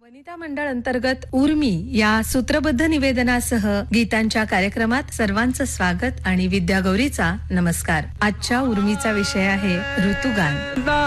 वनिता मंडळ अंतर्गत उर्मी या सूत्रबद्ध निवेदनासह गीतांच्या कार्यक्रमात सर्वांचं स्वागत आणि विद्यागौरीचा नमस्कार. आजच्या उर्मीचा विषय आहे ऋतुगान.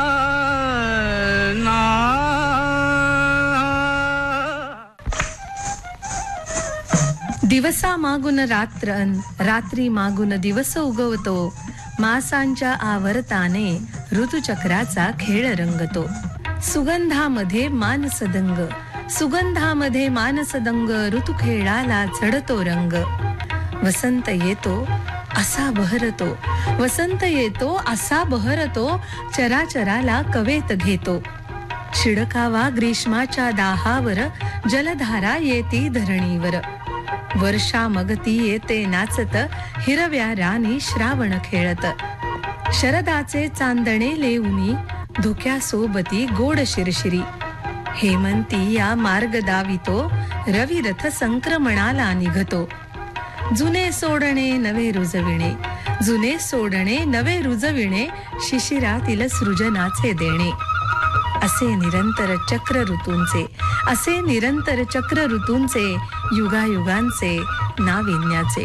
दिवसा मागून रात्रन, रात्री मागून दिवस उगवतो. मासांच्या आवर्ताने ऋतुचक्राचा खेळ रंगतो. सुगंधामध्ये मानसदंग, सुगंधामध्ये मानसदंग, ऋतुखेळाला चढतो रंग. वसंत येतो असा बहरतो, वसंत येतो असा बहरतो, चराचराला कवेत घेतो. शिडकावा ग्रीष्माच्या दाहावर, जलधारा येती धरणीवर. वर्षा मगती येते नाचत, हिरव्या रानी श्रावण खेळत. शरदाचे चांदणे लेऊनी, धुक्यासोबती गोड शिरशिरी. हेमंती या मार्ग दावितो, रविरथ संक्रमणाला निघतो. जुने सोडणे नवे रुजविणे, जुने सोडणे नवे रुजविणे, शिशिरातील सृजनाचे देणे. असे निरंतर चक्र ऋतूंचे, असे निरंतर चक्र ऋतूंचे, युगायुगांचे नाविन्याचे.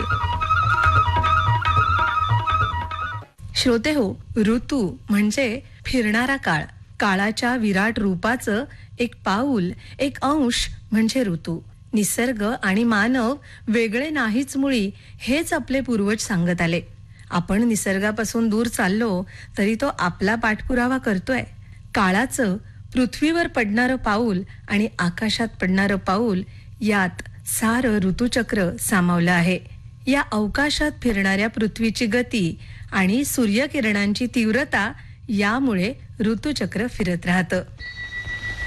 श्रोते हो, ऋतू म्हणजे फिरणारा काळ. काळाच्या विराट रूपाचं एक पाऊल, एक अंश म्हणजे ऋतू. निसर्ग आणि मानव वेगळे नाहीच मुळी, हेच आपले पूर्वज सांगत आले. आपण निसर्गापासून दूर चाललो तरी तो आपला पाठपुरावा करतोय. काळाचं पृथ्वीवर पडणारं पाऊल आणि आकाशात पडणारं पाऊल यात सारं ऋतुचक्र सामावलं आहे. या अवकाशात फिरणाऱ्या पृथ्वीची गती आणि सूर्यकिरणांची तीव्रता यामुळे ऋतुचक्र फिरत राहतं.